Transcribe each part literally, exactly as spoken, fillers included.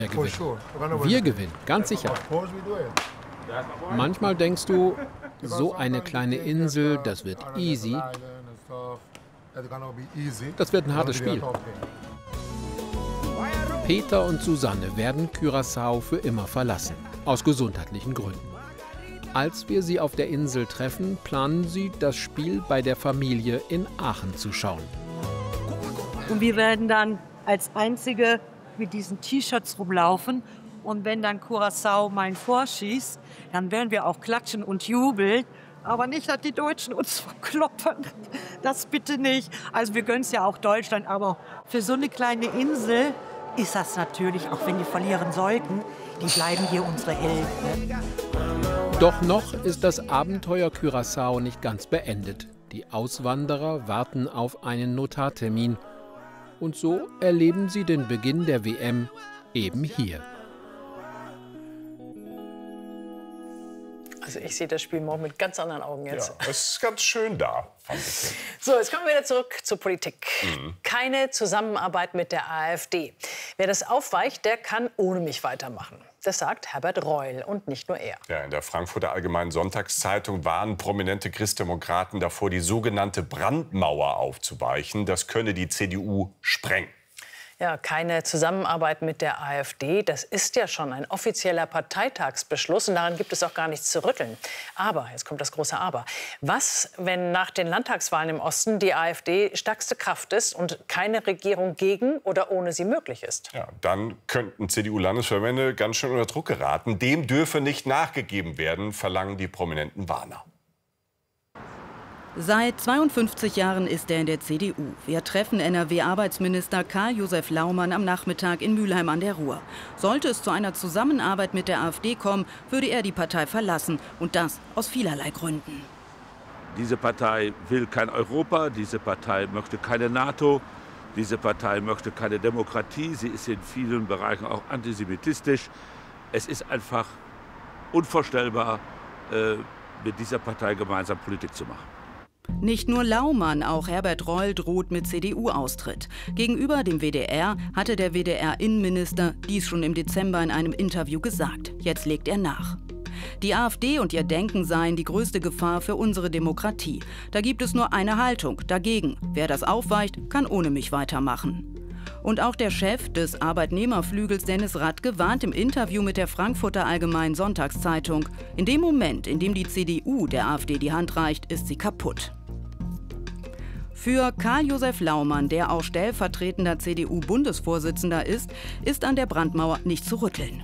gewinnen. Wir gewinnen, ganz sicher. Manchmal denkst du, so eine kleine Insel, das wird easy. Das wird ein hartes Spiel. Peter und Susanne werden Curaçao für immer verlassen, aus gesundheitlichen Gründen. Als wir sie auf der Insel treffen, planen sie, das Spiel bei der Familie in Aachen zu schauen. Und wir werden dann als Einzige mit diesen T-Shirts rumlaufen. Und wenn dann Curaçao mein vorschießt, dann werden wir auch klatschen und jubeln. Aber nicht, dass die Deutschen uns verkloppen. Das bitte nicht. Also wir gönnen es ja auch Deutschland. Aber für so eine kleine Insel ist das natürlich, auch wenn die verlieren sollten, die bleiben hier unsere Helden. Doch noch ist das Abenteuer Curaçao nicht ganz beendet. Die Auswanderer warten auf einen Notartermin. Und so erleben sie den Beginn der W M eben hier. Also ich sehe das Spiel morgen mit ganz anderen Augen jetzt. Ja, es ist ganz schön da, fand ich. So, jetzt kommen wir wieder zurück zur Politik. Mhm. Keine Zusammenarbeit mit der AfD. Wer das aufweicht, der kann ohne mich weitermachen. Das sagt Herbert Reul und nicht nur er. Ja, in der Frankfurter Allgemeinen Sonntagszeitung warnen prominente Christdemokraten davor, die sogenannte Brandmauer aufzuweichen. Das könne die C D U sprengen. Ja, keine Zusammenarbeit mit der AfD, das ist ja schon ein offizieller Parteitagsbeschluss und daran gibt es auch gar nichts zu rütteln. Aber, jetzt kommt das große Aber, was, wenn nach den Landtagswahlen im Osten die AfD stärkste Kraft ist und keine Regierung gegen oder ohne sie möglich ist? Ja, dann könnten C D U-Landesverbände ganz schön unter Druck geraten. Dem dürfe nicht nachgegeben werden, verlangen die prominenten Warner. Seit zweiundfünfzig Jahren ist er in der C D U. Wir treffen N R W-Arbeitsminister Karl-Josef Laumann am Nachmittag in Mülheim an der Ruhr. Sollte es zu einer Zusammenarbeit mit der AfD kommen, würde er die Partei verlassen. Und das aus vielerlei Gründen. Diese Partei will kein Europa, diese Partei möchte keine NATO, diese Partei möchte keine Demokratie. Sie ist in vielen Bereichen auch antisemitistisch. Es ist einfach unvorstellbar, äh, mit dieser Partei gemeinsam Politik zu machen. Nicht nur Laumann, auch Herbert Reul droht mit C D U-Austritt. Gegenüber dem W D R hatte der W D R-Innenminister dies schon im Dezember in einem Interview gesagt. Jetzt legt er nach. Die AfD und ihr Denken seien die größte Gefahr für unsere Demokratie. Da gibt es nur eine Haltung, dagegen. Wer das aufweicht, kann ohne mich weitermachen. Und auch der Chef des Arbeitnehmerflügels Dennis Radke warnt im Interview mit der Frankfurter Allgemeinen Sonntagszeitung: In dem Moment, in dem die C D U der AfD die Hand reicht, ist sie kaputt. Für Karl-Josef Laumann, der auch stellvertretender C D U-Bundesvorsitzender ist, ist an der Brandmauer nicht zu rütteln.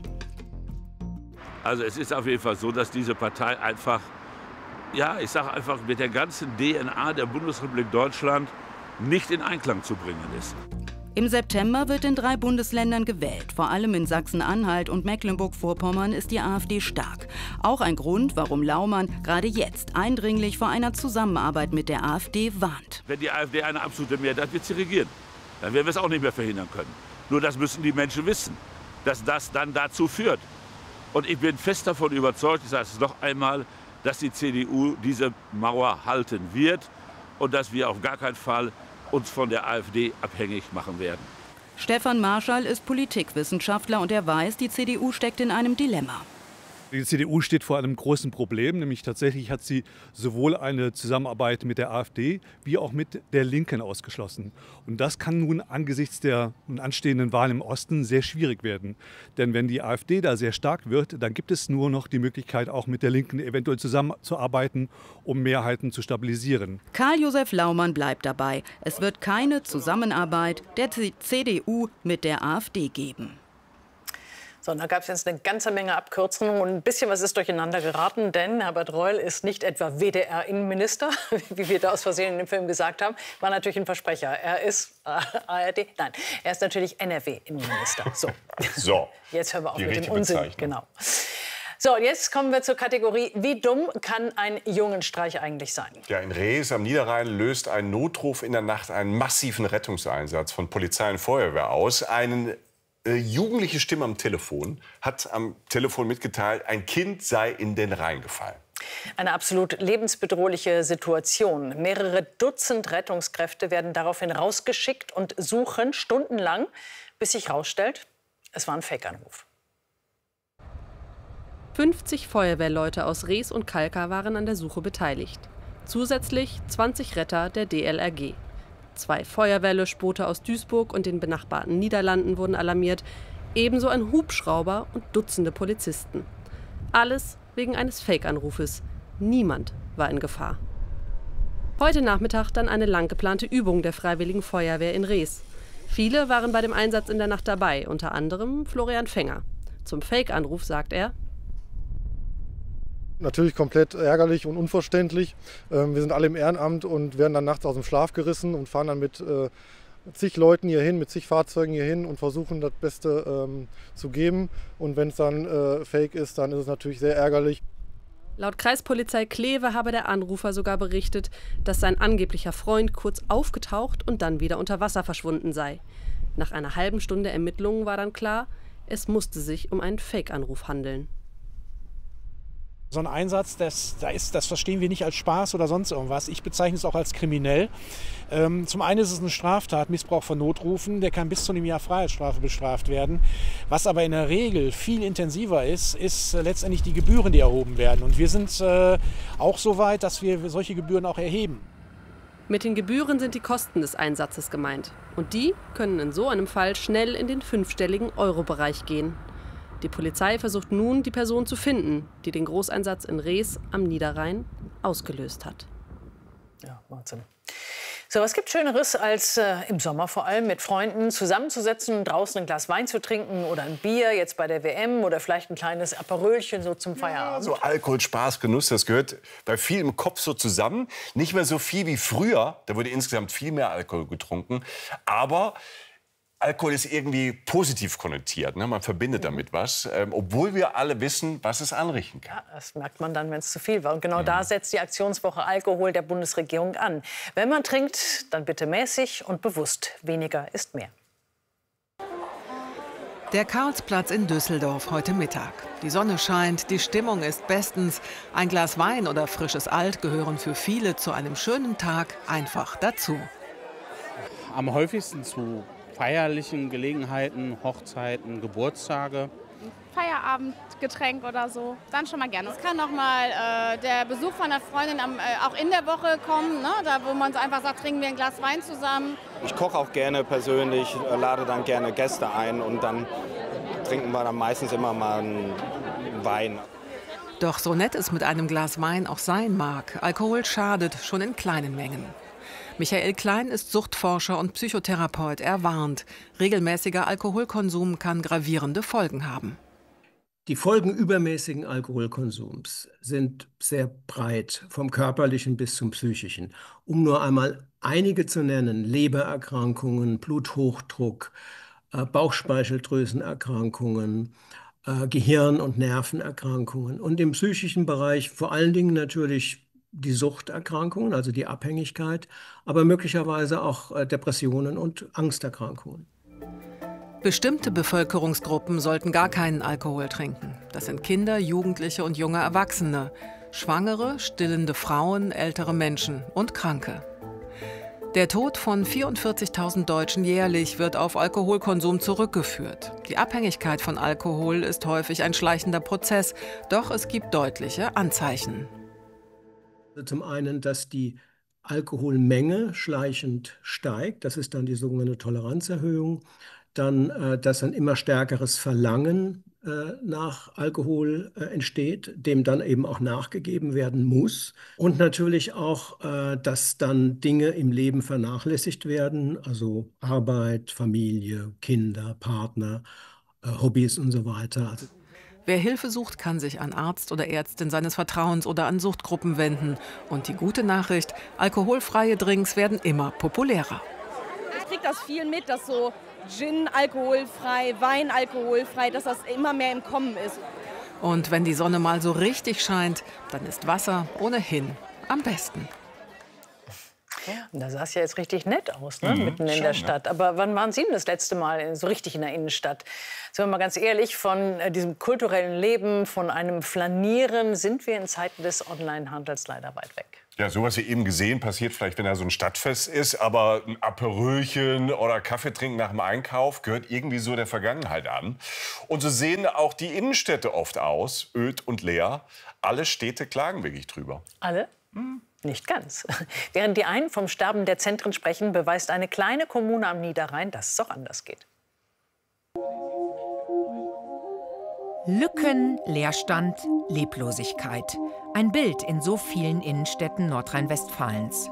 Also es ist auf jeden Fall so, dass diese Partei einfach, ja, ich sage einfach, mit der ganzen D N A der Bundesrepublik Deutschland nicht in Einklang zu bringen ist. Im September wird in drei Bundesländern gewählt. Vor allem in Sachsen-Anhalt und Mecklenburg-Vorpommern ist die AfD stark. Auch ein Grund, warum Laumann gerade jetzt eindringlich vor einer Zusammenarbeit mit der AfD warnt. Wenn die AfD eine absolute Mehrheit hat, wird sie regieren. Dann werden wir es auch nicht mehr verhindern können. Nur das müssen die Menschen wissen, dass das dann dazu führt. Und ich bin fest davon überzeugt, ich sage es noch einmal, dass die C D U diese Mauer halten wird und dass wir auf gar keinen Fall uns von der AfD abhängig machen werden. Stefan Marschall ist Politikwissenschaftler und er weiß, die C D U steckt in einem Dilemma. Die C D U steht vor einem großen Problem, nämlich tatsächlich hat sie sowohl eine Zusammenarbeit mit der AfD wie auch mit der Linken ausgeschlossen. Und das kann nun angesichts der nun anstehenden Wahlen im Osten sehr schwierig werden. Denn wenn die AfD da sehr stark wird, dann gibt es nur noch die Möglichkeit, auch mit der Linken eventuell zusammenzuarbeiten, um Mehrheiten zu stabilisieren. Karl-Josef Laumann bleibt dabei. Es wird keine Zusammenarbeit der C D U mit der AfD geben. So, da gab es jetzt eine ganze Menge Abkürzungen und ein bisschen was ist durcheinander geraten, denn Herbert Reul ist nicht etwa W D R-Innenminister, wie wir da aus Versehen in dem Film gesagt haben, war natürlich ein Versprecher. Er ist äh, A R D, nein, er ist natürlich N R W-Innenminister. So. so, jetzt hören wir auf die mit dem richtige Unsinn. Bezeichnung. Genau. So, und jetzt kommen wir zur Kategorie, wie dumm kann ein Jungenstreich eigentlich sein? Ja, in Rees am Niederrhein löst ein Notruf in der Nacht einen massiven Rettungseinsatz von Polizei und Feuerwehr aus. Einen jugendliche Stimme am Telefon hat am Telefon mitgeteilt, ein Kind sei in den Rhein gefallen. Eine absolut lebensbedrohliche Situation. Mehrere Dutzend Rettungskräfte werden daraufhin rausgeschickt und suchen stundenlang, bis sich herausstellt, Es war ein Fake-Anruf. fünfzig Feuerwehrleute aus Rees und Kalkar waren an der Suche beteiligt. Zusätzlich zwanzig Retter der D L R G. Zwei Feuerwehrlöschboote aus Duisburg und den benachbarten Niederlanden wurden alarmiert, ebenso ein Hubschrauber und Dutzende Polizisten. Alles wegen eines Fake-Anrufes. Niemand war in Gefahr. Heute Nachmittag dann eine lang geplante Übung der Freiwilligen Feuerwehr in Rees. Viele waren bei dem Einsatz in der Nacht dabei, unter anderem Florian Fenger. Zum Fake-Anruf sagt er: Natürlich komplett ärgerlich und unverständlich. Wir sind alle im Ehrenamt und werden dann nachts aus dem Schlaf gerissen und fahren dann mit zig Leuten hier hin, mit zig Fahrzeugen hier hin und versuchen das Beste ähm, zu geben. Und wenn es dann äh, fake ist, dann ist es natürlich sehr ärgerlich. Laut Kreispolizei Kleve habe der Anrufer sogar berichtet, dass sein angeblicher Freund kurz aufgetaucht und dann wieder unter Wasser verschwunden sei. Nach einer halben Stunde Ermittlungen war dann klar, es musste sich um einen Fake-Anruf handeln. So ein Einsatz, das, das, ist, das verstehen wir nicht als Spaß oder sonst irgendwas. Ich bezeichne es auch als kriminell. Ähm, zum einen ist es eine Straftat, Missbrauch von Notrufen, der kann bis zu einem Jahr Freiheitsstrafe bestraft werden. Was aber in der Regel viel intensiver ist, ist äh, letztendlich die Gebühren, die erhoben werden. Und wir sind äh, auch so weit, dass wir solche Gebühren auch erheben. Mit den Gebühren sind die Kosten des Einsatzes gemeint. Und die können in so einem Fall schnell in den fünfstelligen Euro-Bereich gehen. Die Polizei versucht nun, die Person zu finden, die den Großeinsatz in Rees am Niederrhein ausgelöst hat. Ja, Wahnsinn. So, was gibt Schöneres, als äh, im Sommer vor allem mit Freunden zusammenzusetzen, draußen ein Glas Wein zu trinken oder ein Bier, jetzt bei der W M oder vielleicht ein kleines Aperölchen so zum Feierabend? Ja, so Alkohol, Spaß, Genuss, das gehört bei vielen im Kopf so zusammen. Nicht mehr so viel wie früher, da wurde insgesamt viel mehr Alkohol getrunken, aber Alkohol ist irgendwie positiv konnotiert, ne? Man verbindet damit was, ähm, obwohl wir alle wissen, was es anrichten kann. Ja, das merkt man dann, wenn es zu viel war. Und genau mhm. da setzt die Aktionswoche Alkohol der Bundesregierung an. Wenn man trinkt, dann bitte mäßig und bewusst. Weniger ist mehr. Der Karlsplatz in Düsseldorf heute Mittag. Die Sonne scheint, die Stimmung ist bestens. Ein Glas Wein oder frisches Alt gehören für viele zu einem schönen Tag einfach dazu. Am häufigsten zu feierlichen Gelegenheiten, Hochzeiten, Geburtstage. Feierabendgetränk oder so, dann schon mal gerne. Es kann auch mal äh, der Besuch von einer Freundin am, äh, auch in der Woche kommen, ne? Da wo man so einfach sagt, trinken wir ein Glas Wein zusammen. Ich koche auch gerne persönlich, lade dann gerne Gäste ein und dann trinken wir dann meistens immer mal einen Wein. Doch so nett es mit einem Glas Wein auch sein mag, Alkohol schadet schon in kleinen Mengen. Michael Klein ist Suchtforscher und Psychotherapeut. Er warnt, regelmäßiger Alkoholkonsum kann gravierende Folgen haben. Die Folgen übermäßigen Alkoholkonsums sind sehr breit, vom körperlichen bis zum psychischen. Um nur einmal einige zu nennen: Lebererkrankungen, Bluthochdruck, äh, Bauchspeicheldrüsenerkrankungen, äh, Gehirn- und Nervenerkrankungen. Und im psychischen Bereich vor allen Dingen natürlich die Suchterkrankungen, also die Abhängigkeit, aber möglicherweise auch äh, Depressionen und Angsterkrankungen. Bestimmte Bevölkerungsgruppen sollten gar keinen Alkohol trinken. Das sind Kinder, Jugendliche und junge Erwachsene, Schwangere, stillende Frauen, ältere Menschen und Kranke. Der Tod von vierundvierzigtausend Deutschen jährlich wird auf Alkoholkonsum zurückgeführt. Die Abhängigkeit von Alkohol ist häufig ein schleichender Prozess, doch es gibt deutliche Anzeichen. Zum einen, dass die Alkoholmenge schleichend steigt, das ist dann die sogenannte Toleranzerhöhung. Dann, äh, dass ein immer stärkeres Verlangen äh, nach Alkohol äh, entsteht, dem dann eben auch nachgegeben werden muss. Und natürlich auch, äh, dass dann Dinge im Leben vernachlässigt werden, also Arbeit, Familie, Kinder, Partner, äh, Hobbys und so weiter. Also wer Hilfe sucht, kann sich an Arzt oder Ärztin seines Vertrauens oder an Suchtgruppen wenden. Und die gute Nachricht, alkoholfreie Drinks werden immer populärer. Ich kriege das viel mit, dass so Gin alkoholfrei, Wein alkoholfrei, dass das immer mehr im Kommen ist. Und wenn die Sonne mal so richtig scheint, dann ist Wasser ohnehin am besten. Und da sah es ja jetzt richtig nett aus, ne? Mhm, Mitten in schon, der Stadt. ja. Aber wann waren Sie denn das letzte Mal so richtig in der Innenstadt? Sind wir mal ganz ehrlich, von äh, diesem kulturellen Leben, von einem Flanieren, sind wir in Zeiten des Onlinehandels leider weit weg. Ja, sowas wie eben gesehen passiert vielleicht, wenn da so ein Stadtfest ist, aber ein Aperölchen oder Kaffee trinken nach dem Einkauf gehört irgendwie so der Vergangenheit an. Und so sehen auch die Innenstädte oft aus, öd und leer. Alle Städte klagen wirklich drüber. Alle? Hm, nicht ganz. Während die einen vom Sterben der Zentren sprechen, beweist eine kleine Kommune am Niederrhein, dass es auch anders geht. Lücken, Leerstand, Leblosigkeit. Ein Bild in so vielen Innenstädten Nordrhein-Westfalens.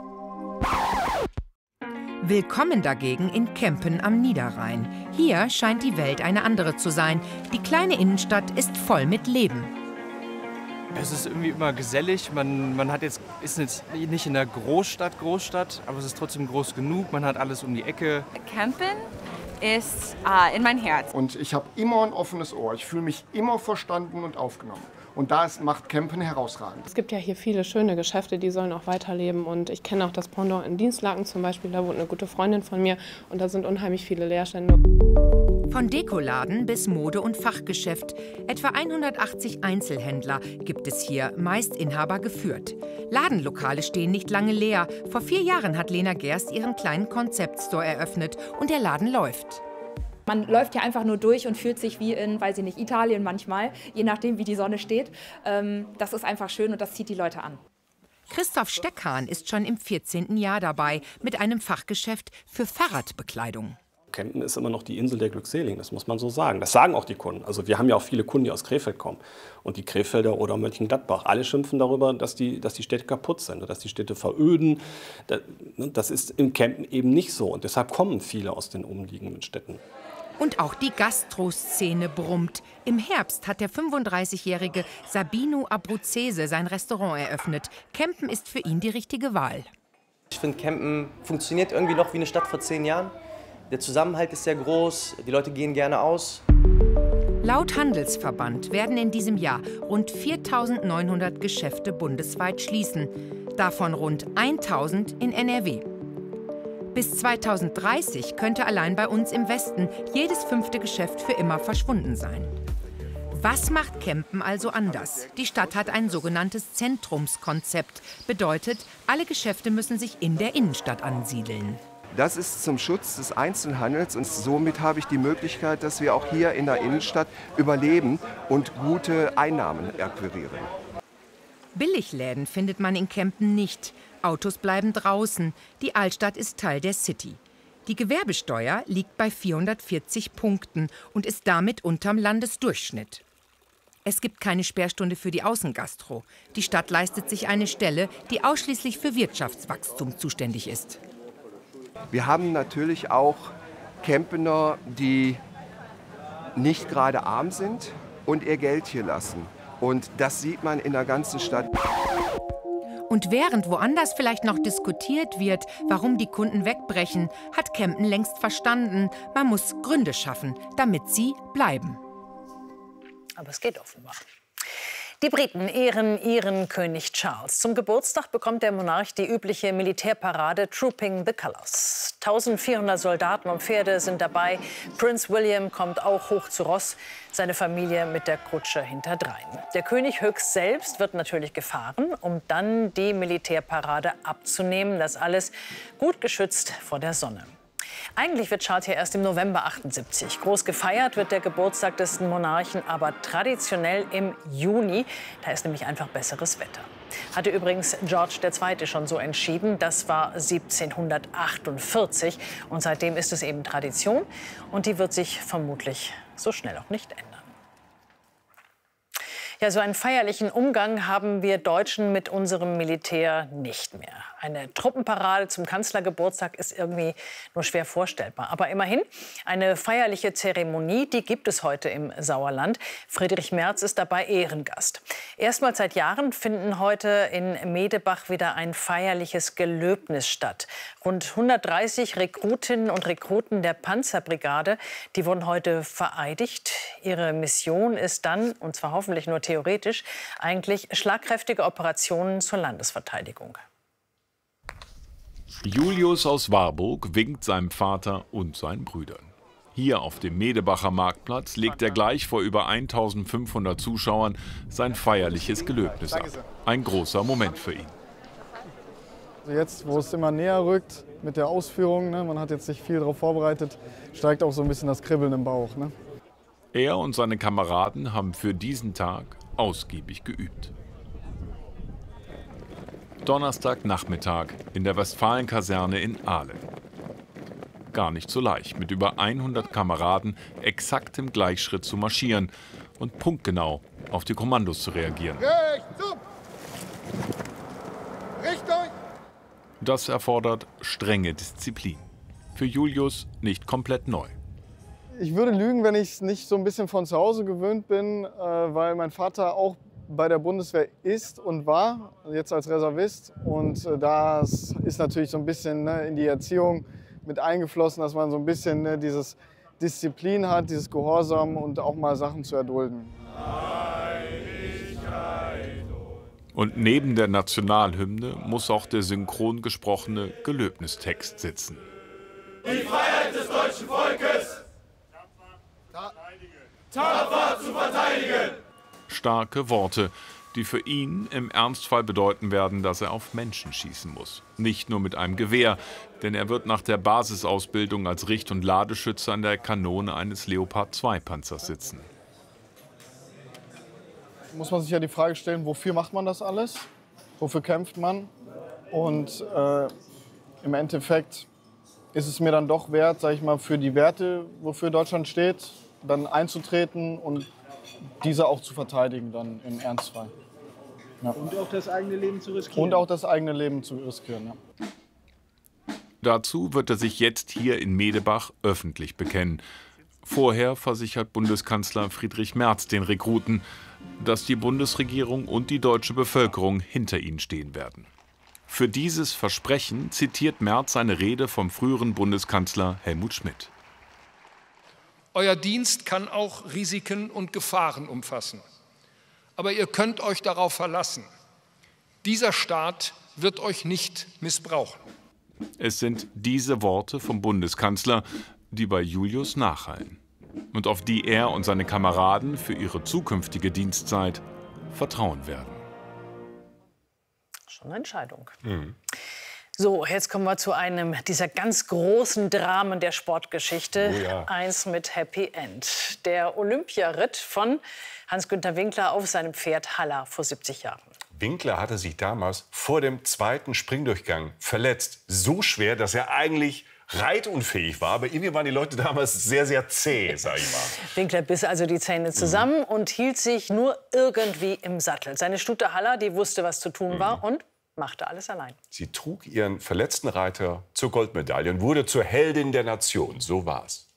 Willkommen dagegen in Kempen am Niederrhein. Hier scheint die Welt eine andere zu sein. Die kleine Innenstadt ist voll mit Leben. Es ist irgendwie immer gesellig. Man, man hat jetzt, ist jetzt nicht in der Großstadt, Großstadt, aber es ist trotzdem groß genug. Man hat alles um die Ecke. Kempen ist äh, in mein Herz. Und ich habe immer ein offenes Ohr. Ich fühle mich immer verstanden und aufgenommen. Und das macht Kempen herausragend. Es gibt ja hier viele schöne Geschäfte, die sollen auch weiterleben. Und ich kenne auch das Pendant in Dienstlaken zum Beispiel. Da wohnt eine gute Freundin von mir. Und da sind unheimlich viele Leerstände. Von Dekoladen bis Mode- und Fachgeschäft. Etwa hundertachtzig Einzelhändler gibt es hier, meist Inhaber geführt. Ladenlokale stehen nicht lange leer. Vor vier Jahren hat Lena Gerst ihren kleinen Konzeptstore eröffnet. Und der Laden läuft. Man läuft ja einfach nur durch und fühlt sich wie in, weiß ich nicht, Italien manchmal, je nachdem, wie die Sonne steht. Ähm, das ist einfach schön und das zieht die Leute an. Christoph Steckhahn ist schon im vierzehnten Jahr dabei mit einem Fachgeschäft für Fahrradbekleidung. Kempen ist immer noch die Insel der Glückseligen, das muss man so sagen. Das sagen auch die Kunden. Also wir haben ja auch viele Kunden, die aus Krefeld kommen. Und die Krefelder oder Mönchengladbach, alle schimpfen darüber, dass die, dass die Städte kaputt sind, dass die Städte veröden. Das ist in Kempen eben nicht so. Und deshalb kommen viele aus den umliegenden Städten. Und auch die Gastroszene brummt. Im Herbst hat der fünfunddreißigjährige Sabino Abruzzese sein Restaurant eröffnet. Kempen ist für ihn die richtige Wahl. Ich finde, Kempen funktioniert irgendwie noch wie eine Stadt vor zehn Jahren. Der Zusammenhalt ist sehr groß, die Leute gehen gerne aus. Laut Handelsverband werden in diesem Jahr rund viertausendneunhundert Geschäfte bundesweit schließen. Davon rund tausend in N R W. Bis zweitausenddreißig könnte allein bei uns im Westen jedes fünfte Geschäft für immer verschwunden sein. Was macht Kempen also anders? Die Stadt hat ein sogenanntes Zentrumskonzept. Bedeutet, alle Geschäfte müssen sich in der Innenstadt ansiedeln. Das ist zum Schutz des Einzelhandels und somit habe ich die Möglichkeit, dass wir auch hier in der Innenstadt überleben und gute Einnahmen akquirieren. Billigläden findet man in Kempen nicht. Autos bleiben draußen. Die Altstadt ist Teil der City. Die Gewerbesteuer liegt bei vierhundertvierzig Punkten und ist damit unterm Landesdurchschnitt. Es gibt keine Sperrstunde für die Außengastro. Die Stadt leistet sich eine Stelle, die ausschließlich für Wirtschaftswachstum zuständig ist. Wir haben natürlich auch Kempener, die nicht gerade arm sind und ihr Geld hier lassen. Und das sieht man in der ganzen Stadt. Und während woanders vielleicht noch diskutiert wird, warum die Kunden wegbrechen, hat Kempen längst verstanden, man muss Gründe schaffen, damit sie bleiben. Aber es geht offenbar. Die Briten ehren ihren König Charles. Zum Geburtstag bekommt der Monarch die übliche Militärparade Trooping the Colours. eintausendvierhundert Soldaten und Pferde sind dabei. Prinz William kommt auch hoch zu Ross, seine Familie mit der Kutsche hinterdrein. Der König höchst selbst wird natürlich gefahren, um dann die Militärparade abzunehmen. Das alles gut geschützt vor der Sonne. Eigentlich wird Charles hier erst im November achtundsiebzig. Groß gefeiert wird der Geburtstag des Monarchen aber traditionell im Juni. Da ist nämlich einfach besseres Wetter. Hatte übrigens George der Zweite schon so entschieden. Das war siebzehnhundertachtundvierzig. Und seitdem ist es eben Tradition. Und die wird sich vermutlich so schnell auch nicht ändern. Ja, so einen feierlichen Umgang haben wir Deutschen mit unserem Militär nicht mehr. Eine Truppenparade zum Kanzlergeburtstag ist irgendwie nur schwer vorstellbar. Aber immerhin, eine feierliche Zeremonie, die gibt es heute im Sauerland. Friedrich Merz ist dabei Ehrengast. Erstmals seit Jahren finden heute in Medebach wieder ein feierliches Gelöbnis statt. Rund hundertdreißig Rekrutinnen und Rekruten der Panzerbrigade, die wurden heute vereidigt. Ihre Mission ist dann, und zwar hoffentlich nur theoretisch, eigentlich schlagkräftige Operationen zur Landesverteidigung. Julius aus Warburg winkt seinem Vater und seinen Brüdern. Hier auf dem Medebacher Marktplatz legt er gleich vor über eintausendfünfhundert Zuschauern sein feierliches Gelöbnis ab. Ein großer Moment für ihn. Jetzt, wo es immer näher rückt mit der Ausführung, ne, man hat jetzt sich viel darauf vorbereitet, steigt auch so ein bisschen das Kribbeln im Bauch. Ne? Er und seine Kameraden haben für diesen Tag ausgiebig geübt. Donnerstagnachmittag in der Westfalenkaserne in Aalen. Gar nicht so leicht, mit über hundert Kameraden exakt im Gleichschritt zu marschieren und punktgenau auf die Kommandos zu reagieren. Das erfordert strenge Disziplin. Für Julius nicht komplett neu. Ich würde lügen, wenn ich es nicht so ein bisschen von zu Hause gewöhnt bin, weil mein Vater auch bei der Bundeswehr ist und war, jetzt als Reservist. Und das ist natürlich so ein bisschen in die Erziehung mit eingeflossen, dass man so ein bisschen dieses Disziplin hat, dieses Gehorsam und auch mal Sachen zu erdulden. Und neben der Nationalhymne muss auch der synchron gesprochene Gelöbnistext sitzen. Die Freiheit des deutschen Volkes tapfer zu verteidigen. Starke Worte, die für ihn im Ernstfall bedeuten werden, dass er auf Menschen schießen muss. Nicht nur mit einem Gewehr, denn er wird nach der Basisausbildung als Richt- und Ladeschütze an der Kanone eines Leopard zwei Panzers sitzen. Muss man sich ja die Frage stellen, wofür macht man das alles? Wofür kämpft man? Und äh, im Endeffekt ist es mir dann doch wert, sag ich mal, für die Werte, wofür Deutschland steht, dann einzutreten und diese auch zu verteidigen dann im Ernstfall. Ja. Und auch das eigene Leben zu riskieren. Und auch das eigene Leben zu riskieren, ja. Dazu wird er sich jetzt hier in Medebach öffentlich bekennen. Vorher versichert Bundeskanzler Friedrich Merz den Rekruten, dass die Bundesregierung und die deutsche Bevölkerung hinter ihnen stehen werden. Für dieses Versprechen zitiert Merz eine Rede vom früheren Bundeskanzler Helmut Schmidt. Euer Dienst kann auch Risiken und Gefahren umfassen. Aber ihr könnt euch darauf verlassen. Dieser Staat wird euch nicht missbrauchen. Es sind diese Worte vom Bundeskanzler, die bei Julius nachhallen und auf die er und seine Kameraden für ihre zukünftige Dienstzeit vertrauen werden. Schon eine Entscheidung. Mhm. So, jetzt kommen wir zu einem dieser ganz großen Dramen der Sportgeschichte. Oh ja. Eins mit Happy End. Der Olympiaritt von Hans-Günter Winkler auf seinem Pferd Haller vor siebzig Jahren. Winkler hatte sich damals vor dem zweiten Springdurchgang verletzt. So schwer, dass er eigentlich reitunfähig war. Aber irgendwie waren die Leute damals sehr, sehr zäh, sag ich mal. Winkler biss also die Zähne zusammen mhm. und hielt sich nur irgendwie im Sattel. Seine Stute Haller, die wusste, was zu tun war, mhm. und machte alles allein. Sie trug ihren verletzten Reiter zur Goldmedaille und wurde zur Heldin der Nation. So war's.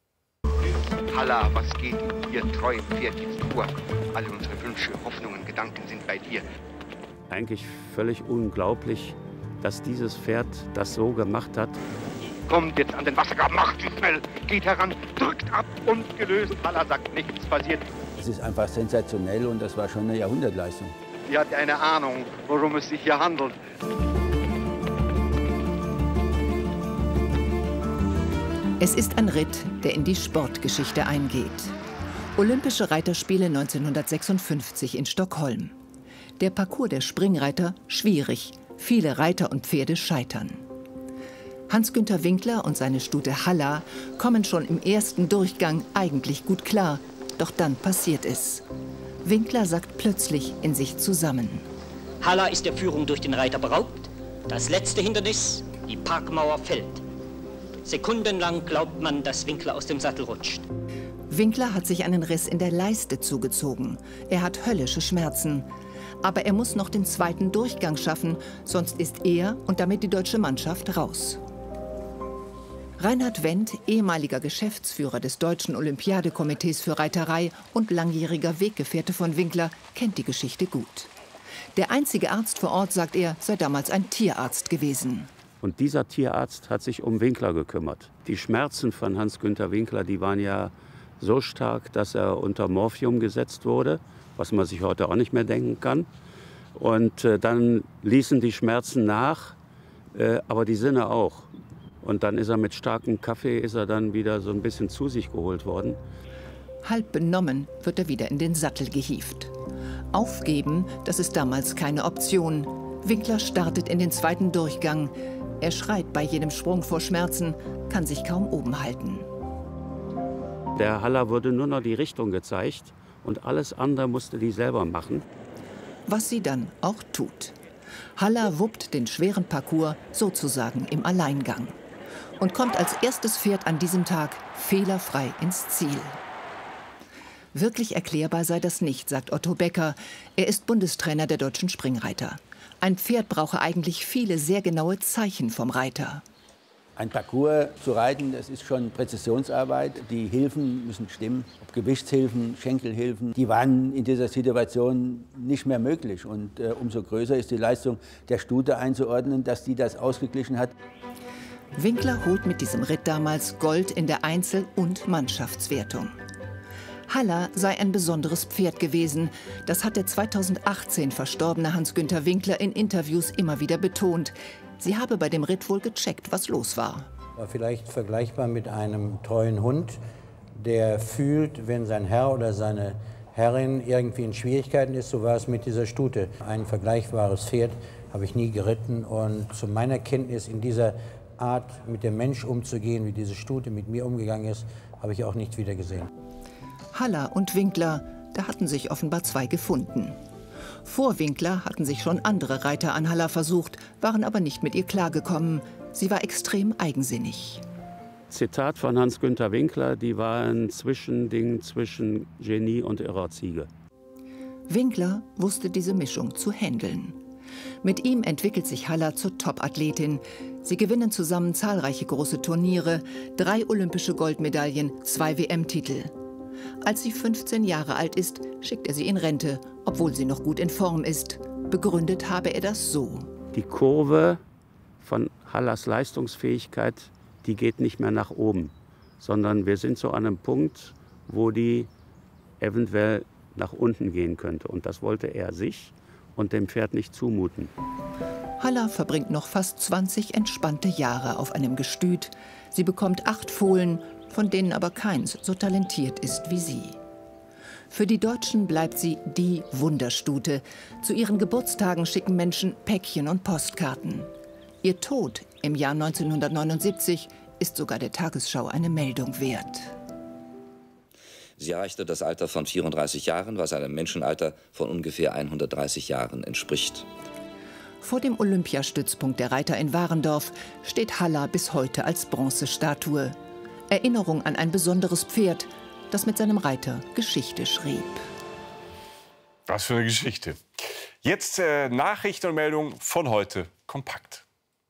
Haller, was geht ihr treuen Pferd jetzt vor? Alle unsere Wünsche, Hoffnungen, Gedanken sind bei dir. Eigentlich völlig unglaublich, dass dieses Pferd das so gemacht hat. Kommt jetzt an den Wassergraben, macht sie schnell, geht heran, drückt ab und gelöst. Haller sagt, nichts passiert. Es ist einfach sensationell und das war schon eine Jahrhundertleistung. Sie hat eine Ahnung, worum es sich hier handelt. Es ist ein Ritt, der in die Sportgeschichte eingeht. Olympische Reiterspiele neunzehnhundertsechsundfünfzig in Stockholm. Der Parcours der Springreiter schwierig. Viele Reiter und Pferde scheitern. Hans-Günter Winkler und seine Stute Haller kommen schon im ersten Durchgang eigentlich gut klar. Doch dann passiert es. Winkler sackt plötzlich in sich zusammen. Haller ist der Führung durch den Reiter beraubt. Das letzte Hindernis, die Parkmauer, fällt. Sekundenlang glaubt man, dass Winkler aus dem Sattel rutscht. Winkler hat sich einen Riss in der Leiste zugezogen. Er hat höllische Schmerzen. Aber er muss noch den zweiten Durchgang schaffen, sonst ist er und damit die deutsche Mannschaft raus. Reinhard Wendt, ehemaliger Geschäftsführer des Deutschen Olympiadekomitees für Reiterei und langjähriger Weggefährte von Winkler, kennt die Geschichte gut. Der einzige Arzt vor Ort, sagt er, sei damals ein Tierarzt gewesen. Und dieser Tierarzt hat sich um Winkler gekümmert. Die Schmerzen von Hans-Günter Winkler, die waren ja so stark, dass er unter Morphium gesetzt wurde, was man sich heute auch nicht mehr denken kann. Und äh, dann ließen die Schmerzen nach, äh, aber die Sinne auch. Und dann ist er mit starkem Kaffee ist er dann wieder so ein bisschen zu sich geholt worden. Halb benommen wird er wieder in den Sattel gehievt. Aufgeben, das ist damals keine Option. Winkler startet in den zweiten Durchgang. Er schreit bei jedem Sprung vor Schmerzen, kann sich kaum oben halten. Der Haller wurde nur noch die Richtung gezeigt und alles andere musste die selber machen. Was sie dann auch tut. Haller wuppt den schweren Parcours sozusagen im Alleingang und kommt als erstes Pferd an diesem Tag fehlerfrei ins Ziel. Wirklich erklärbar sei das nicht, sagt Otto Becker. Er ist Bundestrainer der deutschen Springreiter. Ein Pferd brauche eigentlich viele sehr genaue Zeichen vom Reiter. Ein Parcours zu reiten, das ist schon Präzisionsarbeit. Die Hilfen müssen stimmen, ob Gewichtshilfen, Schenkelhilfen. Die waren in dieser Situation nicht mehr möglich. Und äh, umso größer ist die Leistung der Stute einzuordnen, dass die das ausgeglichen hat. Winkler holt mit diesem Ritt damals Gold in der Einzel- und Mannschaftswertung. Haller sei ein besonderes Pferd gewesen. Das hat der zweitausendachtzehn verstorbene Hans-Günther Winkler in Interviews immer wieder betont. Sie habe bei dem Ritt wohl gecheckt, was los war. War vielleicht vergleichbar mit einem treuen Hund, der fühlt, wenn sein Herr oder seine Herrin irgendwie in Schwierigkeiten ist. So war es mit dieser Stute. Ein vergleichbares Pferd habe ich nie geritten. Und zu meiner Kenntnis in dieser Art, mit dem Mensch umzugehen, wie diese Stute mit mir umgegangen ist, habe ich auch nicht wieder gesehen. Haller und Winkler, da hatten sich offenbar zwei gefunden. Vor Winkler hatten sich schon andere Reiter an Haller versucht, waren aber nicht mit ihr klargekommen. Sie war extrem eigensinnig. Zitat von Hans-Günther Winkler, die war ein Zwischending zwischen Genie und irrer Ziege. Winkler wusste diese Mischung zu handeln. Mit ihm entwickelt sich Haller zur Top-Athletin. Sie gewinnen zusammen zahlreiche große Turniere, drei olympische Goldmedaillen, zwei W M-Titel. Als sie fünfzehn Jahre alt ist, schickt er sie in Rente, obwohl sie noch gut in Form ist. Begründet habe er das so. Die Kurve von Hallers Leistungsfähigkeit, die geht nicht mehr nach oben, sondern wir sind so an einem Punkt, wo die eventuell nach unten gehen könnte. Und das wollte er sich und dem Pferd nicht zumuten. Haller verbringt noch fast zwanzig entspannte Jahre auf einem Gestüt. Sie bekommt acht Fohlen, von denen aber keins so talentiert ist wie sie. Für die Deutschen bleibt sie die Wunderstute. Zu ihren Geburtstagen schicken Menschen Päckchen und Postkarten. Ihr Tod im Jahr neunzehnhundertneunundsiebzig ist sogar der Tagesschau eine Meldung wert. Sie erreichte das Alter von vierunddreißig Jahren, was einem Menschenalter von ungefähr hundertdreißig Jahren entspricht. Vor dem Olympiastützpunkt der Reiter in Warendorf steht Haller bis heute als Bronzestatue. Erinnerung an ein besonderes Pferd, das mit seinem Reiter Geschichte schrieb. Was für eine Geschichte. Jetzt äh, Nachrichten und Meldungen von heute kompakt.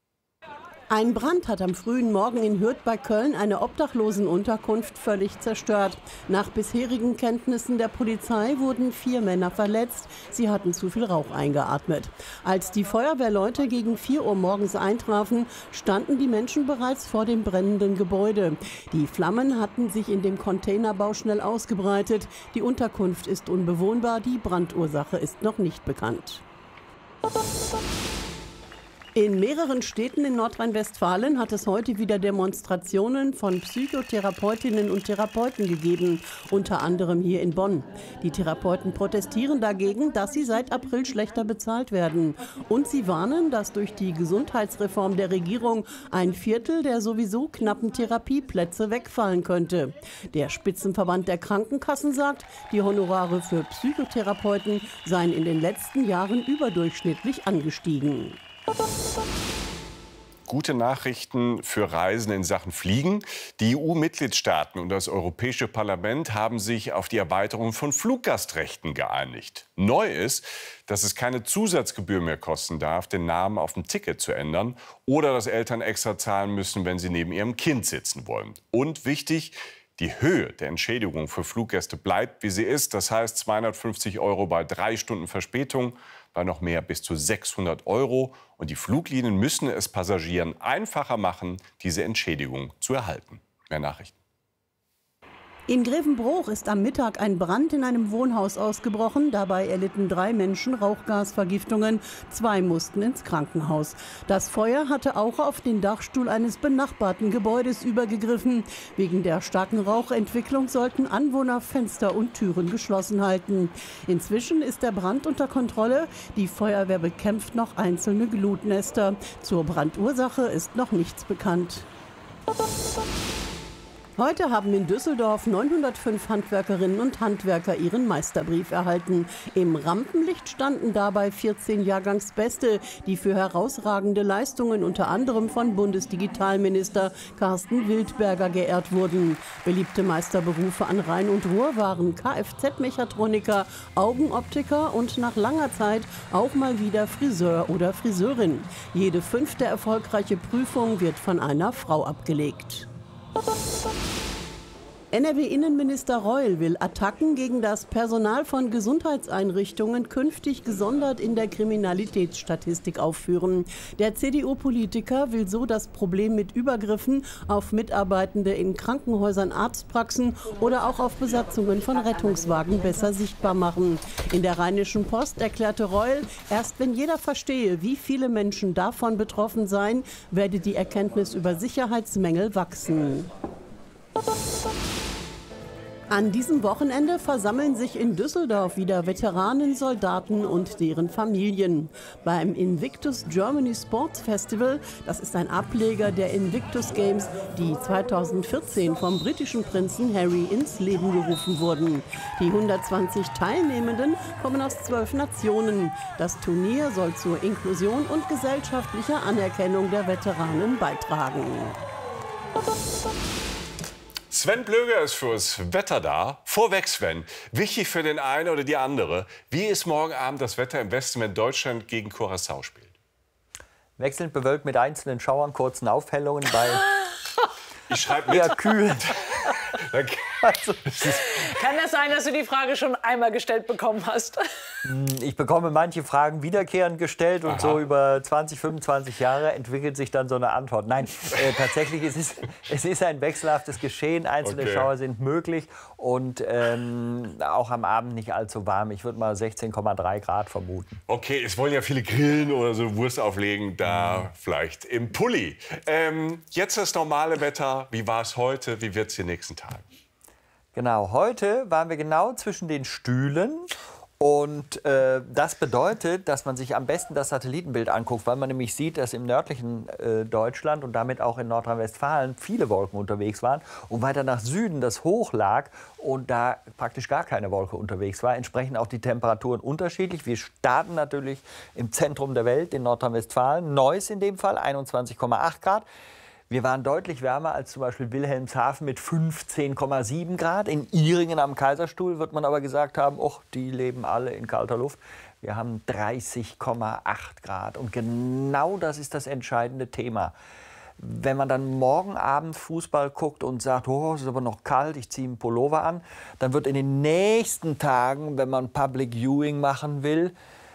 Ein Brand hat am frühen Morgen in Hürth bei Köln eine Obdachlosenunterkunft völlig zerstört. Nach bisherigen Kenntnissen der Polizei wurden vier Männer verletzt. Sie hatten zu viel Rauch eingeatmet. Als die Feuerwehrleute gegen vier Uhr morgens eintrafen, standen die Menschen bereits vor dem brennenden Gebäude. Die Flammen hatten sich in dem Containerbau schnell ausgebreitet. Die Unterkunft ist unbewohnbar. Die Brandursache ist noch nicht bekannt. In mehreren Städten in Nordrhein-Westfalen hat es heute wieder Demonstrationen von Psychotherapeutinnen und Therapeuten gegeben, unter anderem hier in Bonn. Die Therapeuten protestieren dagegen, dass sie seit April schlechter bezahlt werden. Und sie warnen, dass durch die Gesundheitsreform der Regierung ein Viertel der sowieso knappen Therapieplätze wegfallen könnte. Der Spitzenverband der Krankenkassen sagt, die Honorare für Psychotherapeuten seien in den letzten Jahren überdurchschnittlich angestiegen. Gute Nachrichten für Reisende in Sachen Fliegen. Die E U-Mitgliedstaaten und das Europäische Parlament haben sich auf die Erweiterung von Fluggastrechten geeinigt. Neu ist, dass es keine Zusatzgebühr mehr kosten darf, den Namen auf dem Ticket zu ändern oder dass Eltern extra zahlen müssen, wenn sie neben ihrem Kind sitzen wollen. Und wichtig, die Höhe der Entschädigung für Fluggäste bleibt, wie sie ist. Das heißt zweihundertfünfzig Euro bei drei Stunden Verspätung, bei noch mehr bis zu sechshundert Euro. Und die Fluglinien müssen es Passagieren einfacher machen, diese Entschädigung zu erhalten. Mehr Nachrichten. In Grevenbroich ist am Mittag ein Brand in einem Wohnhaus ausgebrochen. Dabei erlitten drei Menschen Rauchgasvergiftungen. Zwei mussten ins Krankenhaus. Das Feuer hatte auch auf den Dachstuhl eines benachbarten Gebäudes übergegriffen. Wegen der starken Rauchentwicklung sollten Anwohner Fenster und Türen geschlossen halten. Inzwischen ist der Brand unter Kontrolle. Die Feuerwehr bekämpft noch einzelne Glutnester. Zur Brandursache ist noch nichts bekannt. Heute haben in Düsseldorf neunhundertfünf Handwerkerinnen und Handwerker ihren Meisterbrief erhalten. Im Rampenlicht standen dabei vierzehn Jahrgangsbeste, die für herausragende Leistungen unter anderem von Bundesdigitalminister Carsten Wildberger geehrt wurden. Beliebte Meisterberufe an Rhein und Ruhr waren Kfz-Mechatroniker, Augenoptiker und nach langer Zeit auch mal wieder Friseur oder Friseurin. Jede fünfte erfolgreiche Prüfung wird von einer Frau abgelegt. N R W-Innenminister Reul will Attacken gegen das Personal von Gesundheitseinrichtungen künftig gesondert in der Kriminalitätsstatistik aufführen. Der C D U-Politiker will so das Problem mit Übergriffen auf Mitarbeitende in Krankenhäusern, Arztpraxen oder auch auf Besatzungen von Rettungswagen besser sichtbar machen. In der Rheinischen Post erklärte Reul, erst wenn jeder verstehe, wie viele Menschen davon betroffen seien, werde die Erkenntnis über Sicherheitsmängel wachsen. An diesem Wochenende versammeln sich in Düsseldorf wieder Veteranen, Soldaten und deren Familien. Beim Invictus Germany Sports Festival, das ist ein Ableger der Invictus Games, die zweitausendvierzehn vom britischen Prinzen Harry ins Leben gerufen wurden. Die hundertzwanzig Teilnehmenden kommen aus zwölf Nationen. Das Turnier soll zur Inklusion und gesellschaftlicher Anerkennung der Veteranen beitragen. Sven Blöger ist fürs Wetter da. Vorweg, Sven, wichtig für den einen oder die andere. Wie ist morgen Abend das Wetter im Westen, wenn Deutschland gegen Curaçao spielt? Wechselnd bewölkt mit einzelnen Schauern, kurzen Aufhellungen bei ich schreibe mit. Ja, kühl. Also, kann das sein, dass du die Frage schon einmal gestellt bekommen hast? Ich bekomme manche Fragen wiederkehrend gestellt und Aha. so über zwanzig, fünfundzwanzig Jahre entwickelt sich dann so eine Antwort. Nein, äh, tatsächlich es ist es ist ein wechselhaftes Geschehen. Einzelne okay. Schauer sind möglich und ähm, auch am Abend nicht allzu warm. Ich würde mal sechzehn Komma drei Grad vermuten. Okay, es wollen ja viele grillen oder so Wurst auflegen, da mhm. vielleicht im Pulli. Ähm, jetzt das normale Wetter. Wie war es heute? Wie wird es die nächsten Tage? Genau, heute waren wir genau zwischen den Stühlen. Und äh, das bedeutet, dass man sich am besten das Satellitenbild anguckt, weil man nämlich sieht, dass im nördlichen äh, Deutschland und damit auch in Nordrhein-Westfalen viele Wolken unterwegs waren und weiter nach Süden das hoch lag und da praktisch gar keine Wolke unterwegs war. Entsprechend auch die Temperaturen unterschiedlich. Wir starten natürlich im Zentrum der Welt in Nordrhein-Westfalen, Neuss in dem Fall, einundzwanzig Komma acht Grad. Wir waren deutlich wärmer als zum Beispiel Wilhelmshaven mit fünfzehn Komma sieben Grad. In Ihringen am Kaiserstuhl wird man aber gesagt haben, och, die leben alle in kalter Luft. Wir haben dreißig Komma acht Grad. Und genau das ist das entscheidende Thema. Wenn man dann morgen Abend Fußball guckt und sagt, oh, es ist aber noch kalt, ich ziehe einen Pullover an, dann wird in den nächsten Tagen, wenn man Public Viewing machen will,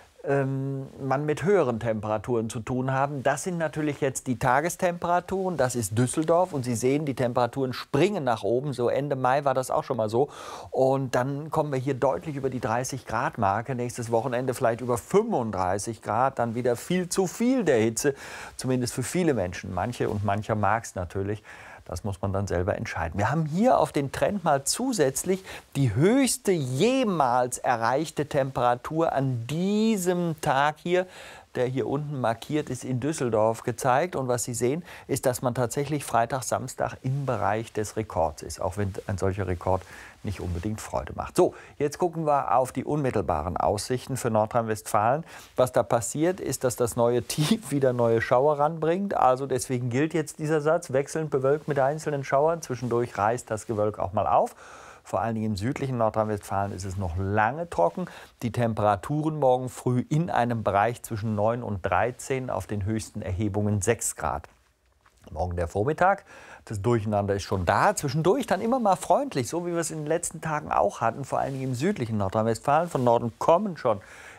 man mit höheren Temperaturen zu tun haben. Das sind natürlich jetzt die Tagestemperaturen, das ist Düsseldorf und Sie sehen, die Temperaturen springen nach oben, so Ende Mai war das auch schon mal so und dann kommen wir hier deutlich über die dreißig Grad Marke, nächstes Wochenende vielleicht über fünfunddreißig Grad, dann wieder viel zu viel der Hitze, zumindest für viele Menschen, manche und mancher mag es natürlich. Das muss man dann selber entscheiden. Wir haben hier auf den Trend mal zusätzlich die höchste jemals erreichte Temperatur an diesem Tag hier, der hier unten markiert ist, in Düsseldorf gezeigt. Und was Sie sehen, ist, dass man tatsächlich Freitag, Samstag im Bereich des Rekords ist, auch wenn ein solcher Rekord nicht unbedingt Freude macht. So, jetzt gucken wir auf die unmittelbaren Aussichten für Nordrhein-Westfalen. Was da passiert, ist, dass das neue Tief wieder neue Schauer ranbringt. Also deswegen gilt jetzt dieser Satz, wechselnd bewölkt mit einzelnen Schauern. Zwischendurch reißt das Gewölk auch mal auf. Vor allen Dingen im südlichen Nordrhein-Westfalen ist es noch lange trocken. Die Temperaturen morgen früh in einem Bereich zwischen neun und dreizehn, auf den höchsten Erhebungen sechs Grad. Morgen der Vormittag, das Durcheinander ist schon da. Zwischendurch dann immer mal freundlich, so wie wir es in den letzten Tagen auch hatten, vor allen Dingen im südlichen Nordrhein-Westfalen. Von Norden kommen schon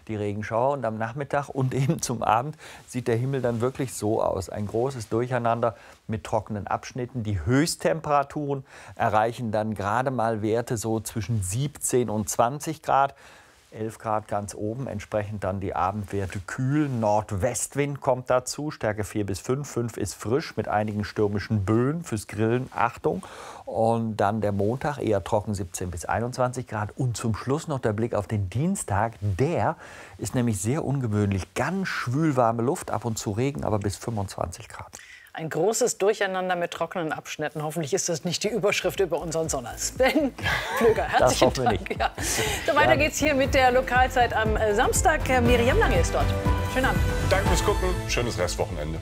die Regenschauer. Und am Nachmittag und eben zum Abend sieht der Himmel dann wirklich so aus. Ein großes Durcheinander mit trockenen Abschnitten. Die Höchsttemperaturen erreichen dann gerade mal Werte so zwischen siebzehn und zwanzig Grad. elf Grad ganz oben, entsprechend dann die Abendwerte kühl. Nordwestwind kommt dazu, Stärke vier bis fünf. fünf ist frisch mit einigen stürmischen Böen fürs Grillen, Achtung. Und dann der Montag eher trocken, siebzehn bis einundzwanzig Grad. Und zum Schluss noch der Blick auf den Dienstag. Der ist nämlich sehr ungewöhnlich. Ganz schwülwarme Luft, ab und zu Regen, aber bis fünfundzwanzig Grad. Ein großes Durcheinander mit trockenen Abschnitten. Hoffentlich ist das nicht die Überschrift über unseren Sonntag. Sven Pflüger, herzlichen Das hoffen wir Dank. nicht. Ja. So, weiter Gerne. geht's hier mit der Lokalzeit am Samstag. Miriam Lange ist dort. Schönen Abend. Danke fürs Gucken. Schönes Restwochenende.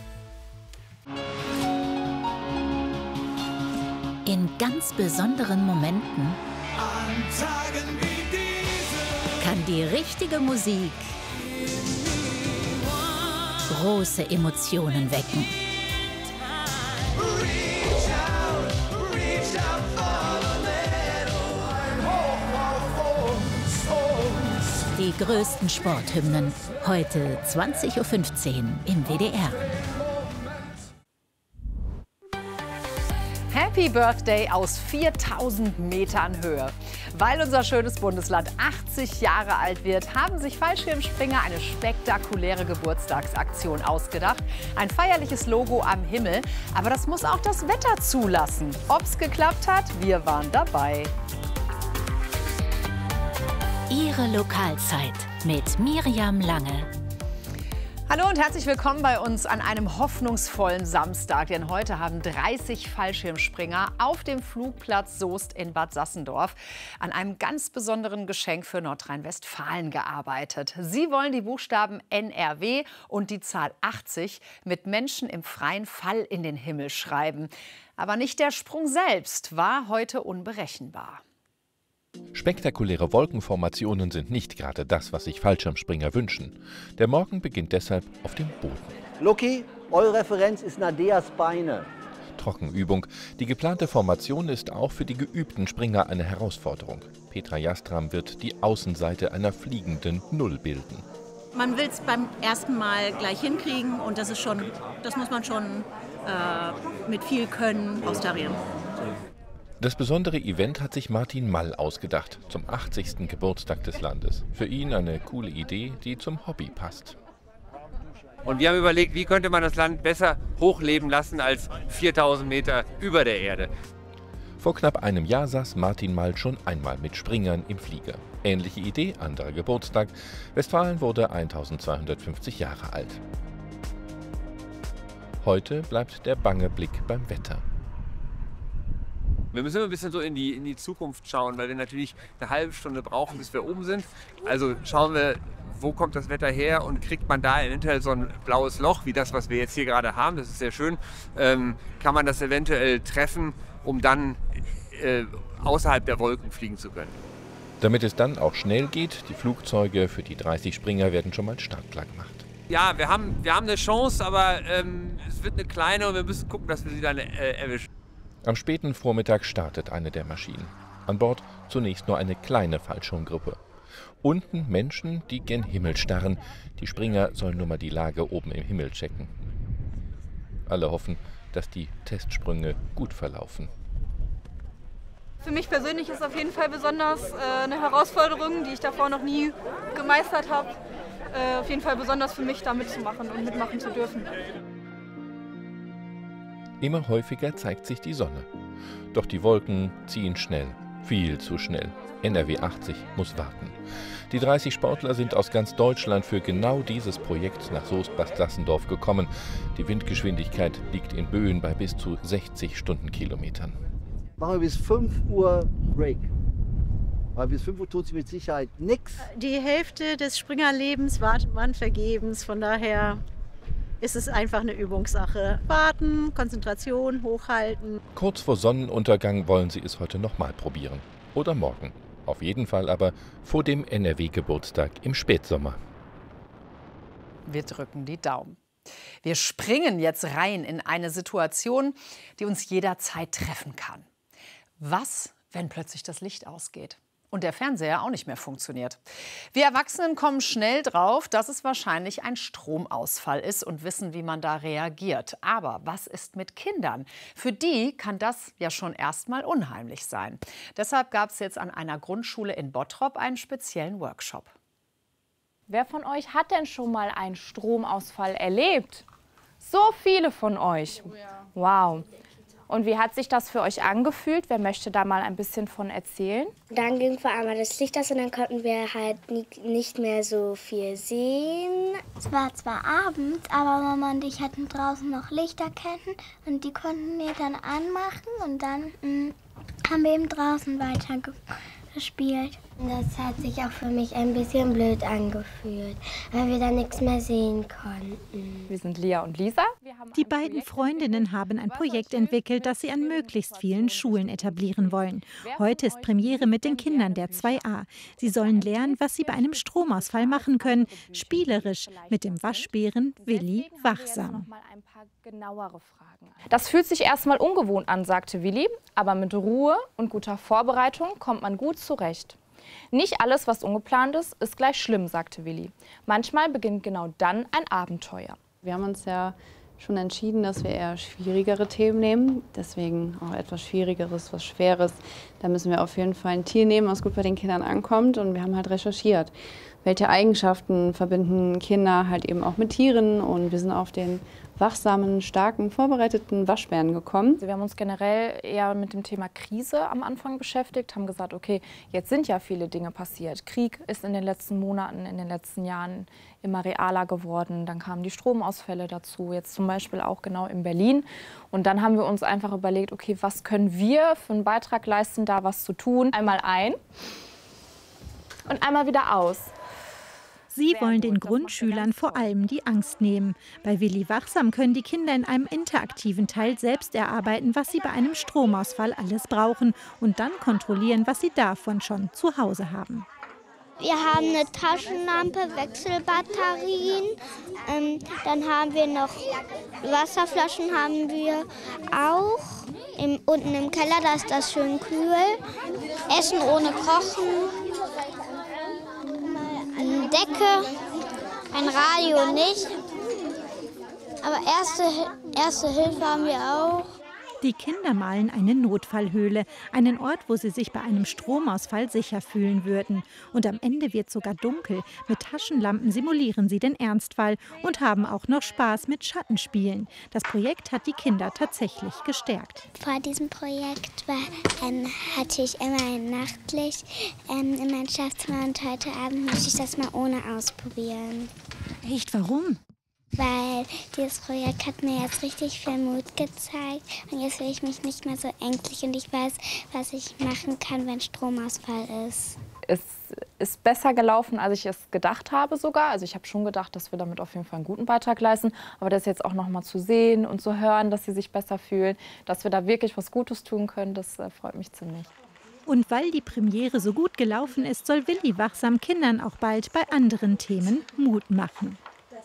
In ganz besonderen Momenten kann die richtige Musik große Emotionen wecken. Die größten Sporthymnen, heute zwanzig Uhr fünfzehn im W D R. Happy Birthday aus viertausend Metern Höhe. Weil unser schönes Bundesland achtzig Jahre alt wird, haben sich Fallschirmspringer eine spektakuläre Geburtstagsaktion ausgedacht. Ein feierliches Logo am Himmel. Aber das muss auch das Wetter zulassen. Ob's geklappt hat, wir waren dabei. Ihre Lokalzeit mit Miriam Lange. Hallo und herzlich willkommen bei uns an einem hoffnungsvollen Samstag. Denn heute haben dreißig Fallschirmspringer auf dem Flugplatz Soest in Bad Sassendorf an einem ganz besonderen Geschenk für Nordrhein-Westfalen gearbeitet. Sie wollen die Buchstaben N R W und die Zahl achtzig mit Menschen im freien Fall in den Himmel schreiben. Aber nicht der Sprung selbst war heute unberechenbar. Spektakuläre Wolkenformationen sind nicht gerade das, was sich Fallschirmspringer wünschen. Der Morgen beginnt deshalb auf dem Boden. Lucky, eure Referenz ist Nadeas Beine. Trockenübung. Die geplante Formation ist auch für die geübten Springer eine Herausforderung. Petra Jastram wird die Außenseite einer fliegenden Null bilden. Man will es beim ersten Mal gleich hinkriegen und das ist schon, das muss man schon äh, mit viel Können austarieren. Das besondere Event hat sich Martin Mall ausgedacht, zum achtzigsten Geburtstag des Landes. Für ihn eine coole Idee, die zum Hobby passt. Und wir haben überlegt, wie könnte man das Land besser hochleben lassen als viertausend Meter über der Erde. Vor knapp einem Jahr saß Martin Mall schon einmal mit Springern im Flieger. Ähnliche Idee, anderer Geburtstag. Westfalen wurde eintausendzweihundertfünfzig Jahre alt. Heute bleibt der bange Blick beim Wetter. Wir müssen immer ein bisschen so in die, in die Zukunft schauen, weil wir natürlich eine halbe Stunde brauchen, bis wir oben sind. Also schauen wir, wo kommt das Wetter her und kriegt man da eventuell so ein blaues Loch, wie das, was wir jetzt hier gerade haben, das ist sehr schön, ähm, kann man das eventuell treffen, um dann äh, außerhalb der Wolken fliegen zu können. Damit es dann auch schnell geht, die Flugzeuge für die dreißig Springer werden schon mal startklar gemacht. Ja, wir haben, wir haben eine Chance, aber ähm, es wird eine kleine und wir müssen gucken, dass wir sie dann äh, erwischen. Am späten Vormittag startet eine der Maschinen. An Bord zunächst nur eine kleine Fallschirmgruppe. Unten Menschen, die gen Himmel starren. Die Springer sollen nur mal die Lage oben im Himmel checken. Alle hoffen, dass die Testsprünge gut verlaufen. Für mich persönlich ist es auf jeden Fall besonders äh, eine Herausforderung, die ich davor noch nie gemeistert habe. Äh, auf jeden Fall besonders für mich, da mitzumachen und mitmachen zu dürfen. Immer häufiger zeigt sich die Sonne. Doch die Wolken ziehen schnell, viel zu schnell. N R W achtzig muss warten. Die dreißig Sportler sind aus ganz Deutschland für genau dieses Projekt nach Soest-Bad Sassendorf gekommen. Die Windgeschwindigkeit liegt in Böen bei bis zu sechzig Stundenkilometern. Machen wir bis fünf Uhr Break. Weil bis fünf Uhr tut sich mit Sicherheit nichts. Die Hälfte des Springerlebens wartet man vergebens, von daher ist es einfach eine Übungssache. Warten, Konzentration, hochhalten. Kurz vor Sonnenuntergang wollen sie es heute nochmal probieren. Oder morgen. Auf jeden Fall aber vor dem N R W-Geburtstag im Spätsommer. Wir drücken die Daumen. Wir springen jetzt rein in eine Situation, die uns jederzeit treffen kann. Was, wenn plötzlich das Licht ausgeht? Und der Fernseher auch nicht mehr funktioniert. Wir Erwachsenen kommen schnell drauf, dass es wahrscheinlich ein Stromausfall ist und wissen, wie man da reagiert. Aber was ist mit Kindern? Für die kann das ja schon erstmal unheimlich sein. Deshalb gab es jetzt an einer Grundschule in Bottrop einen speziellen Workshop. Wer von euch hat denn schon mal einen Stromausfall erlebt? So viele von euch. Wow. Und wie hat sich das für euch angefühlt? Wer möchte da mal ein bisschen von erzählen? Dann ging vor einmal das Licht aus und dann konnten wir halt nicht mehr so viel sehen. Es war zwar abends, aber Mama und ich hatten draußen noch Lichterketten und die konnten wir dann anmachen und dann mh, haben wir eben draußen weiter gespielt. Das hat sich auch für mich ein bisschen blöd angefühlt, weil wir dann nichts mehr sehen konnten. Wir sind Lia und Lisa. Die beiden Freundinnen haben ein Projekt entwickelt, das sie an möglichst vielen Schulen etablieren wollen. Heute ist Premiere mit den Kindern der zwei a. Sie sollen lernen, was sie bei einem Stromausfall machen können. Spielerisch mit dem Waschbären Willi Wachsam. Das fühlt sich erstmal ungewohnt an, sagte Willi, aber mit Ruhe und guter Vorbereitung kommt man gut zurecht. Nicht alles, was ungeplant ist, ist gleich schlimm, sagte Willi. Manchmal beginnt genau dann ein Abenteuer. Wir haben uns ja schon entschieden, dass wir eher schwierigere Themen nehmen. Deswegen auch etwas Schwierigeres, was Schweres. Da müssen wir auf jeden Fall ein Tier nehmen, was gut bei den Kindern ankommt. Und wir haben halt recherchiert, welche Eigenschaften verbinden Kinder halt eben auch mit Tieren. Und wir sind auf den wachsamen, starken, vorbereiteten Waschbären gekommen. Wir haben uns generell eher mit dem Thema Krise am Anfang beschäftigt, haben gesagt, okay, jetzt sind ja viele Dinge passiert. Krieg ist in den letzten Monaten, in den letzten Jahren immer realer geworden. Dann kamen die Stromausfälle dazu, jetzt zum Beispiel auch genau in Berlin. Und dann haben wir uns einfach überlegt, okay, was können wir für einen Beitrag leisten, da was zu tun. Einmal ein und einmal wieder aus. Sie wollen den Grundschülern vor allem die Angst nehmen. Bei Willi Wachsam können die Kinder in einem interaktiven Teil selbst erarbeiten, was sie bei einem Stromausfall alles brauchen und dann kontrollieren, was sie davon schon zu Hause haben. Wir haben eine Taschenlampe, Wechselbatterien, ähm, dann haben wir noch Wasserflaschen haben wir auch. Im, unten im Keller, da ist das schön kühl. Essen ohne Kochen. Eine Decke, ein Radio nicht, aber erste, erste Hilfe haben wir auch. Die Kinder malen eine Notfallhöhle, einen Ort, wo sie sich bei einem Stromausfall sicher fühlen würden. Und am Ende wird sogar dunkel. Mit Taschenlampen simulieren sie den Ernstfall und haben auch noch Spaß mit Schattenspielen. Das Projekt hat die Kinder tatsächlich gestärkt. Vor diesem Projekt war, ähm, hatte ich immer ein Nachtlicht ähm, in meinem Schlafzimmer und heute Abend möchte ich das mal ohne ausprobieren. Echt, warum? Weil dieses Projekt hat mir jetzt richtig viel Mut gezeigt und jetzt fühle ich mich nicht mehr so ängstlich und ich weiß, was ich machen kann, wenn Stromausfall ist. Es ist besser gelaufen, als ich es gedacht habe sogar. Also ich habe schon gedacht, dass wir damit auf jeden Fall einen guten Beitrag leisten. Aber das jetzt auch noch mal zu sehen und zu hören, dass sie sich besser fühlen, dass wir da wirklich was Gutes tun können, das äh, freut mich ziemlich. Und weil die Premiere so gut gelaufen ist, soll Willi Wachsam Kindern auch bald bei anderen Themen Mut machen.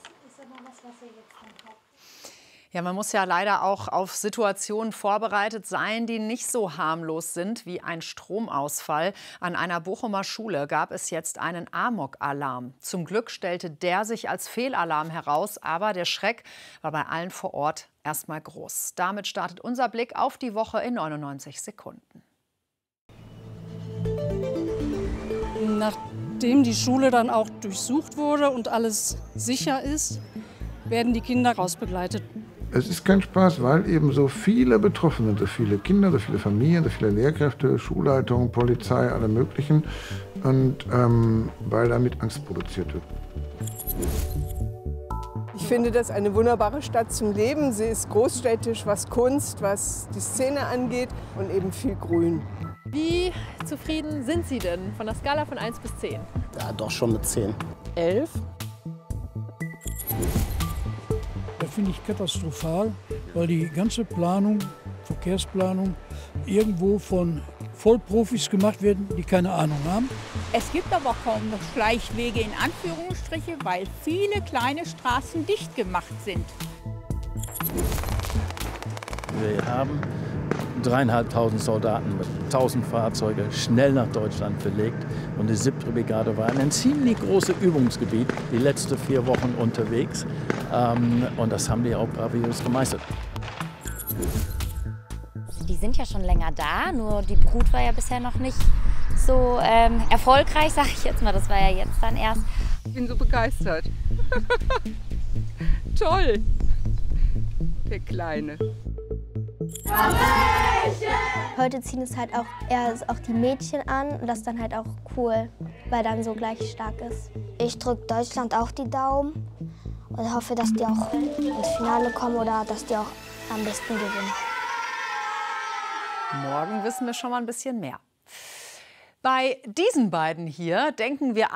Ja, man muss ja leider auch auf Situationen vorbereitet sein, die nicht so harmlos sind wie ein Stromausfall. An einer Bochumer Schule gab es jetzt einen Amok-Alarm. Zum Glück stellte der sich als Fehlalarm heraus, aber der Schreck war bei allen vor Ort erstmal groß. Damit startet unser Blick auf die Woche in neunundneunzig Sekunden. Nachdem die Schule dann auch durchsucht wurde und alles sicher ist, werden die Kinder rausbegleitet. Es ist kein Spaß, weil eben so viele betroffen sind, so viele Kinder, so viele Familien, so viele Lehrkräfte, Schulleitung, Polizei, alle möglichen. Und ähm, weil damit Angst produziert wird. Ich finde das eine wunderbare Stadt zum Leben. Sie ist großstädtisch, was Kunst, was die Szene angeht und eben viel Grün. Wie zufrieden sind Sie denn von der Skala von eins bis zehn? Ja, doch schon mit zehn. elf. Das finde ich katastrophal, weil die ganze Planung, Verkehrsplanung, irgendwo von Vollprofis gemacht wird, die keine Ahnung haben. Es gibt aber kaum noch Schleichwege in Anführungsstriche, weil viele kleine Straßen dicht gemacht sind. Wir haben dreieinhalbtausend Soldaten mit tausend Fahrzeuge schnell nach Deutschland verlegt. Und die siebte Brigade war in ein ziemlich großes Übungsgebiet, die letzten vier Wochen unterwegs. Ähm, und das haben die auch bravos gemeistert. Die sind ja schon länger da, nur die Brut war ja bisher noch nicht so ähm, erfolgreich, sag ich jetzt mal. Das war ja jetzt dann erst. Ich bin so begeistert. Toll, der Kleine. Heute ziehen es halt auch eher auch die Mädchen an und das ist dann halt auch cool, weil dann so gleich stark ist. Ich drücke Deutschland auch die Daumen und hoffe, dass die auch ins Finale kommen oder dass die auch am besten gewinnen. Morgen wissen wir schon mal ein bisschen mehr. Bei diesen beiden hier denken wir